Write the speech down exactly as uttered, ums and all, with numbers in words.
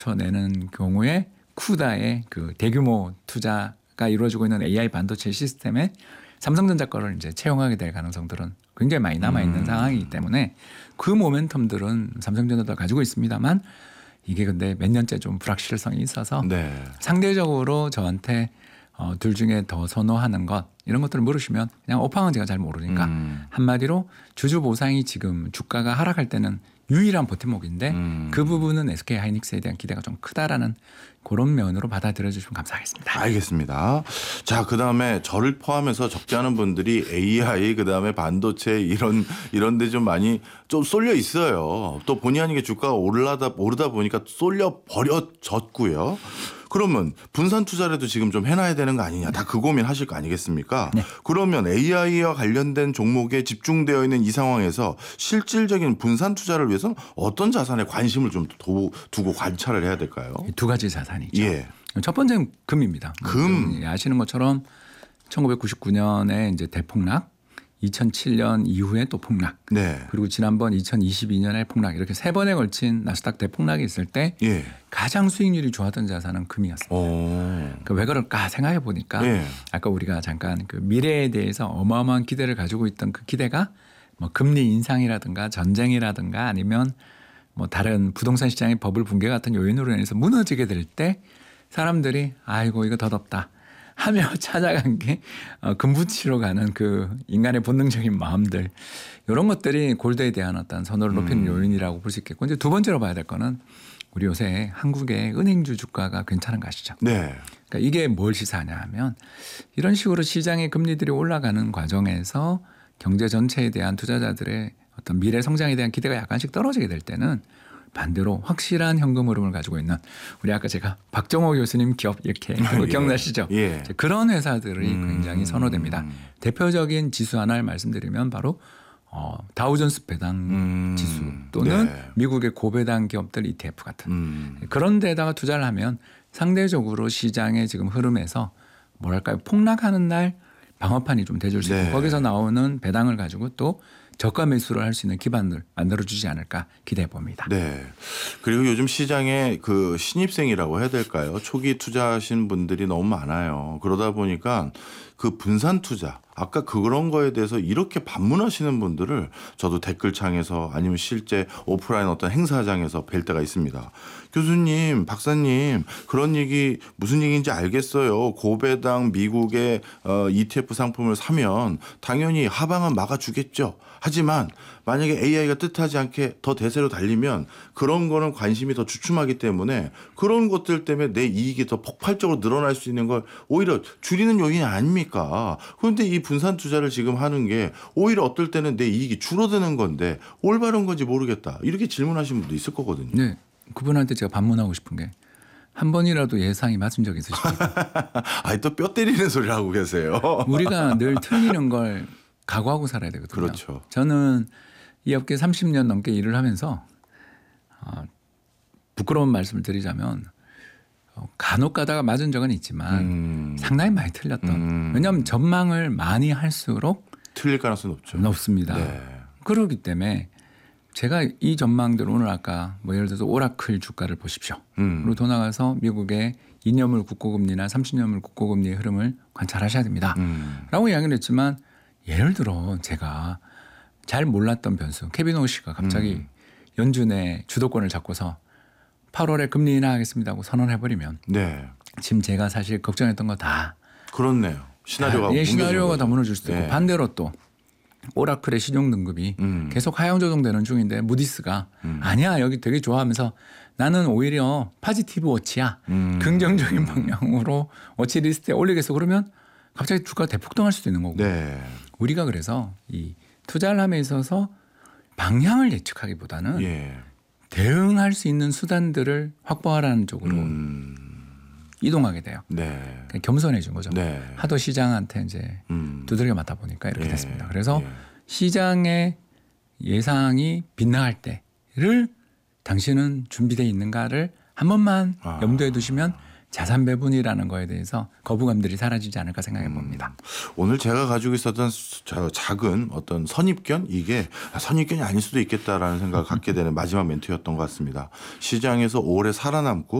내는 경우에 쿠다의 그 대규모 투자가 이루어지고 있는 에이아이 반도체 시스템에 삼성전자 거를 이제 채용하게 될 가능성들은 굉장히 많이 남아 있는 음. 상황이기 때문에 그 모멘텀들은 삼성전자도 가지고 있습니다만 이게 근데 몇 년째 좀 불확실성이 있어서 네. 상대적으로 저한테 어, 둘 중에 더 선호하는 것 이런 것들을 물으시면 그냥 오팡은 제가 잘 모르니까 음. 한마디로 주주 보상이 지금 주가가 하락할 때는 유일한 버팀목인데 음. 그 부분은 에스케이 하이닉스에 대한 기대가 좀 크다라는 그런 면으로 받아들여 주시면 감사하겠습니다. 알겠습니다. 자, 그다음에 저를 포함해서 적지 않은 분들이 에이아이 그다음에 반도체 이런 이런 데 좀 많이 좀 쏠려 있어요. 또 본의 아니게 주가가 오르다 오르다 보니까 쏠려 버려졌고요. 그러면 분산 투자라도 지금 좀 해놔야 되는 거 아니냐. 다 그 고민 하실 거 아니겠습니까? 네. 그러면 에이아이와 관련된 종목에 집중되어 있는 이 상황에서 실질적인 분산 투자를 위해서는 어떤 자산에 관심을 좀 두고 관찰을 해야 될까요? 두 가지 자산이죠. 예. 첫 번째는 금입니다. 금. 아시는 것처럼 천구백구십구 년에 이제 대폭락, 이천칠 년 이후에 또 폭락, 네. 그리고 지난번 이천이십이 년에 폭락 이렇게 세 번에 걸친 나스닥 대폭락이 있을 때 예. 가장 수익률이 좋았던 자산은 금이었습니다. 그러니까 왜 그럴까 생각해 보니까 예. 아까 우리가 잠깐 그 미래에 대해서 어마어마한 기대를 가지고 있던 그 기대가 뭐 금리 인상이라든가 전쟁이라든가 아니면 뭐 다른 부동산 시장의 버블 붕괴 같은 요인으로 인해서 무너지게 될 때 사람들이 아이고 이거 더덥다 하며 찾아간 게 금붙이로 가는 그 인간의 본능적인 마음들 이런 것들이 골드에 대한 어떤 선호를 높이는 음. 요인이라고 볼 수 있겠고 이제 두 번째로 봐야 될 거는 우리 요새 한국의 은행주 주가가 괜찮은 거 아시죠? 네. 그러니까 이게 뭘 시사하냐 하면 이런 식으로 시장의 금리들이 올라가는 과정에서 경제 전체에 대한 투자자들의 어떤 미래 성장에 대한 기대가 약간씩 떨어지게 될 때는 반대로 확실한 현금 흐름을 가지고 있는 우리 아까 제가 박정호 교수님 기업 이렇게 예. 기억나시죠? 예. 그런 회사들이 음. 굉장히 선호됩니다. 대표적인 지수 하나를 말씀드리면 바로 어, 다우존스 배당 음. 지수 또는 네. 미국의 고배당 기업들 이티에프 같은 음. 그런 데다가 투자를 하면 상대적으로 시장의 지금 흐름에서 뭐랄까요 폭락하는 날 방어판이 좀 돼줄 수 있고 네. 거기서 나오는 배당을 가지고 또 저가 매수를 할 수 있는 기반을 만들어주지 않을까 기대해 봅니다. 네. 그리고 요즘 시장에 그 신입생이라고 해야 될까요? 초기 투자하신 분들이 너무 많아요. 그러다 보니까 그 분산 투자 아까 그런 거에 대해서 이렇게 반문하시는 분들을 저도 댓글창에서 아니면 실제 오프라인 어떤 행사장에서 뵐 때가 있습니다. 교수님, 박사님 그런 얘기 무슨 얘기인지 알겠어요. 고배당 미국의 어, 이티에프 상품을 사면 당연히 하방은 막아주겠죠. 하지만 만약에 에이아이가 뜻하지 않게 더 대세로 달리면 그런 거는 관심이 더 주춤하기 때문에 그런 것들 때문에 내 이익이 더 폭발적으로 늘어날 수 있는 걸 오히려 줄이는 요인이 아닙니까? 그런데 이 분산 투자를 지금 하는 게 오히려 어떨 때는 내 이익이 줄어드는 건데 올바른 건지 모르겠다. 이렇게 질문하시는 분도 있을 거거든요. 네. 그분한테 제가 반문하고 싶은 게 한 번이라도 예상이 맞은 적 있으십니까? 아니 또 뼈 때리는 소리를 하고 계세요. 우리가 늘 틀리는 걸 각오하고 살아야 되거든요. 그렇죠. 저는 이 업계 삼십 년 넘게 일을 하면서 어, 부끄러운 말씀을 드리자면 어, 간혹 가다가 맞은 적은 있지만 음. 상당히 많이 틀렸던. 음. 왜냐하면 전망을 많이 할수록 틀릴 가능성이 높죠. 높습니다. 네. 그렇기 때문에 제가 이 전망들 오늘 아까 뭐 예를 들어서 오라클 주가를 보십시오. 음. 그리고 더 나가서 미국의 이 년물 국고금리나 삼십 년물 국고금리의 흐름을 관찰하셔야 됩니다. 음. 라고 이야기를 했지만 예를 들어 제가 잘 몰랐던 변수 케빈 오씨가 갑자기 음. 연준의 주도권을 잡고서 팔월에 금리 인하하겠습니다 하고 선언해버리면 네. 지금 제가 사실 걱정했던 거 다 그렇네요. 시나리오가 다, 예, 시나리오가 다 무너질 수도 있고 네. 반대로 또 오라클의 신용 등급이 음. 계속 하향 조정되는 중인데 무디스가 음. 아니야 여기 되게 좋아하면서 나는 오히려 파지티브 워치야 음. 긍정적인 방향으로 워치 리스트에 올리겠어 그러면 갑자기 주가가 대폭등할 수도 있는 거고 네. 우리가 그래서 이 투자를 함에 있어서 방향을 예측하기보다는 예. 대응할 수 있는 수단들을 확보하라는 쪽으로 음. 이동하게 돼요. 네. 겸손해진 거죠. 네. 하도 시장한테 이제 음. 두들겨 맞다 보니까 이렇게 예. 됐습니다. 그래서 예. 시장의 예상이 빗나갈 때를 당신은 준비되어 있는가를 한 번만 아. 염두에 두시면 자산 배분이라는 거에 대해서 거부감들이 사라지지 않을까 생각해 봅니다. 음, 오늘 제가 가지고 있었던 작은 어떤 선입견 이게 선입견이 아닐 수도 있겠다라는 생각을 갖게 되는 마지막 멘트였던 것 같습니다. 시장에서 오래 살아남고